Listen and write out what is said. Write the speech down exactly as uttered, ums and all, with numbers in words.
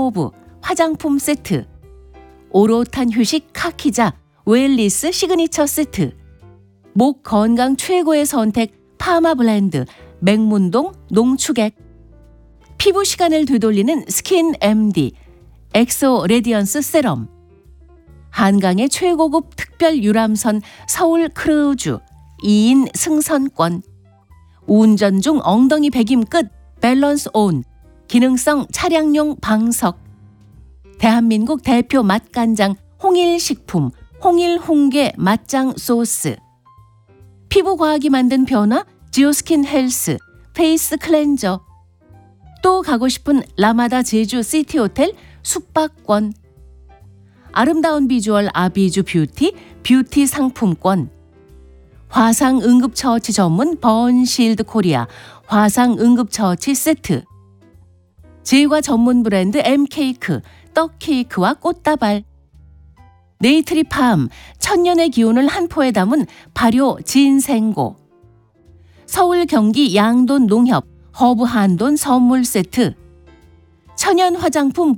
도브 화장품 세트, 오롯한 휴식 카키자 웰리스 시그니처 세트, 목 건강 최고의 선택 파마 블렌드 맹문동 농축액, 피부 시간을 되돌리는 스킨 엠디 엑소 레디언스 세럼, 한강의 최고급 특별 유람선 서울 크루즈 이 인 승선권, 운전 중 엉덩이 베김 끝 밸런스 온 기능성 차량용 방석, 대한민국 대표 맛간장 홍일식품 홍일홍게 맛장 소스, 피부과학이 만든 변화 지오스킨 헬스 페이스 클렌저, 또 가고 싶은 라마다 제주 시티호텔 숙박권, 아름다운 비주얼 아비주 뷰티 뷰티 상품권, 화상 응급처치 전문 번실드 코리아 화상 응급처치 세트, 제과 전문 브랜드 엠케이크 떡케이크와 꽃다발, 네이트리팜 천년의 기운을 한 포에 담은 발효 진생고, 서울 경기 양돈 농협 허브 한돈 선물 세트, 천연 화장품